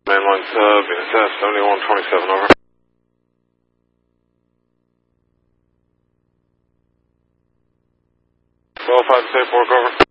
Mainline sub, Venus S, 7127, over. Qualified safe work, over.